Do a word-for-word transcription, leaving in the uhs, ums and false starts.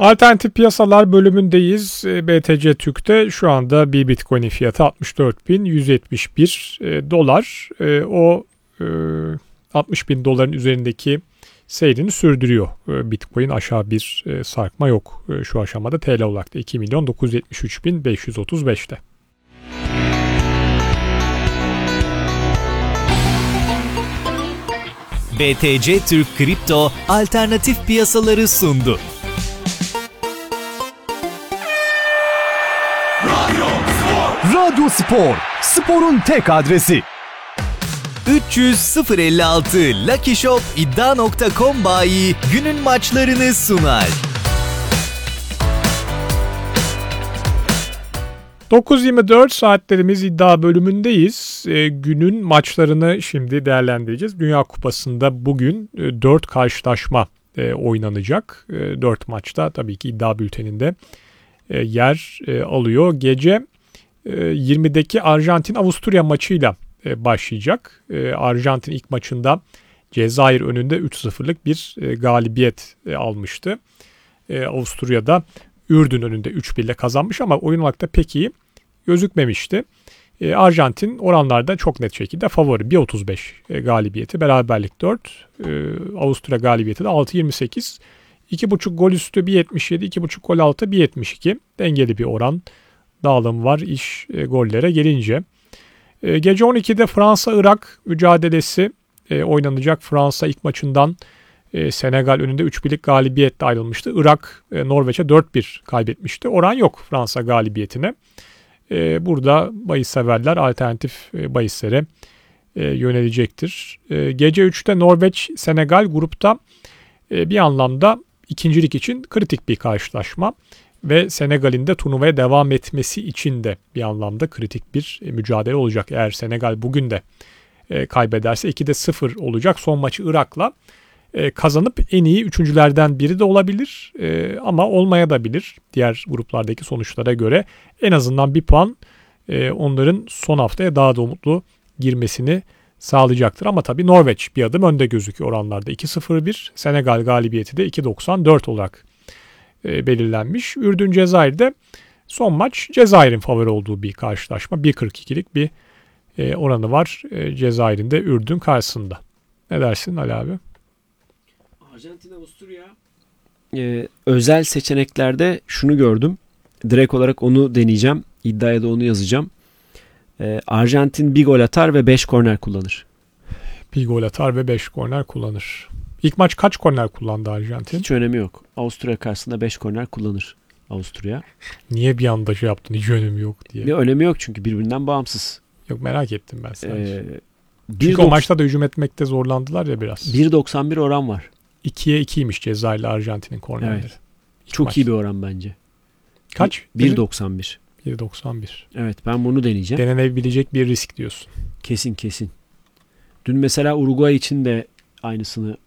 Alternatif piyasalar bölümündeyiz. B T C Türk'te şu anda bir Bitcoin'in fiyatı altmış dört bin yüz yetmiş bir dolar. O altmış bin doların üzerindeki seyrini sürdürüyor. Bitcoin aşağı bir sarkma yok şu aşamada. T L olarak da iki milyon dokuz yüz yetmiş üç bin beş yüz otuz beşte. B T C Türk Kripto alternatif piyasaları sundu. Radyo Spor, sporun tek adresi. üç yüz sıfır elli altı Lucky Shop iddia nokta com bayi günün maçlarını sunar. dokuz yirmi dört saatlerimiz iddia bölümündeyiz. E, günün maçlarını şimdi değerlendireceğiz. Dünya Kupası'nda bugün e, dört karşılaşma e, oynanacak. E, dört maçta tabii ki iddia bülteninde e, yer e, alıyor. Gece e, yirmideki Arjantin-Avusturya maçıyla e, başlayacak. E, Arjantin ilk maçında Cezayir önünde üç sıfırlık bir e, galibiyet e, almıştı. E, Avusturya'da Ürdün önünde üç bir ile kazanmış ama oyun olarak da pek iyi gözükmemişti. E, Arjantin oranlarda çok net şekilde favori. bir otuz beş e, galibiyeti, beraberlik dört. E, Avusturya galibiyeti de altı yirmi sekiz. iki buçuk gol üstü bir yetmiş yedi, iki buçuk gol altı bir yetmiş iki. Dengeli bir oran dağılım var iş e, gollere gelince. E, gece on ikide Fransa-Irak mücadelesi e, oynanacak. Fransa ilk maçından e, Senegal önünde üç birlik galibiyetle ayrılmıştı. Irak e, Norveç'e dört bir kaybetmişti. Oran yok Fransa galibiyetine. E, burada bahis severler alternatif e, bahislere e, yönelecektir. E, gece üçte Norveç-Senegal grupta e, bir anlamda ikincilik için kritik bir karşılaşma. Ve Senegal'in de turnuvaya devam etmesi için de bir anlamda kritik bir e, mücadele olacak. Eğer Senegal bugün de e, kaybederse ikide sıfır olacak. Son maçı Irak'la e, kazanıp en iyi üçüncülerden biri de olabilir. E, ama olmaya da bilir diğer gruplardaki sonuçlara göre. En azından bir puan e, onların son haftaya daha da umutlu girmesini sağlayacaktır. Ama tabii Norveç bir adım önde gözüküyor oranlarda. iki sıfır bir, Senegal galibiyeti de iki doksan dört olarak E, belirlenmiş. Ürdün Cezayir'de son maç Cezayir'in favori olduğu bir karşılaşma. bir kırk ikilik bir e, oranı var e, Cezayir'in de Ürdün karşısında. Ne dersin Ali abi? Arjantin-Avusturya ee, özel seçeneklerde şunu gördüm. Direkt olarak onu deneyeceğim. İddiaya da onu yazacağım. Ee, Arjantin bir gol atar ve beş korner kullanır. Bir gol atar ve beş korner kullanır. İlk maç kaç korner kullandı Arjantin? Hiç önemi yok. Avusturya karşısında beş korner kullanır Avusturya. Niye bir anda şey yaptın? Hiç önemi yok diye. Bir önemi yok çünkü birbirinden bağımsız. Yok, merak ettim ben sadece. Ee, çünkü o maçta da hücum etmekte zorlandılar ya biraz. bir doksan bir oran var. ikiye ikiymiş Cezayir ile Arjantin'in kornerleri. Evet. Çok maçta iyi bir oran bence. Kaç? bir doksan bir. bir doksan bir. Evet, ben bunu deneyeceğim. Denenebilecek bir risk diyorsun. Kesin kesin. Dün mesela Uruguay için de aynısını